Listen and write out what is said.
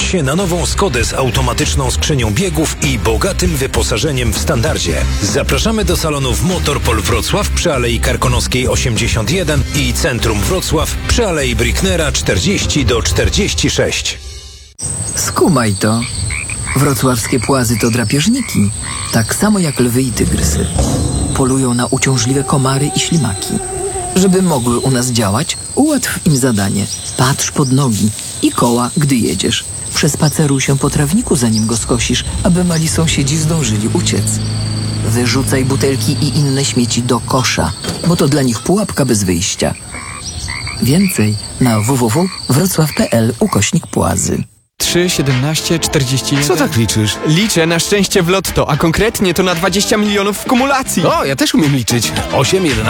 zdecydowałeś się na nową Skodę z automatyczną skrzynią biegów i bogatym wyposażeniem w standardzie? Zapraszamy do salonów Motorpol Wrocław przy Alei Karkonoskiej 81 i Centrum Wrocław przy Alei Bricknera 40-46. Skumaj to. Wrocławskie płazy to drapieżniki, tak samo jak lwy i tygrysy. Polują na uciążliwe komary i ślimaki. Żeby mogły u nas działać, ułatw im zadanie. Patrz pod nogi i koła, gdy jedziesz. Przespaceruj się po trawniku, zanim go skosisz, aby mali sąsiedzi zdążyli uciec. Wyrzucaj butelki i inne śmieci do kosza, bo to dla nich pułapka bez wyjścia. Więcej na www.wrocław.pl/płazy. 3, 17, 41... Co tak liczysz? Liczę na szczęście w lotto, a konkretnie to na 20 milionów w kumulacji. O, ja też umiem liczyć. 8, 11...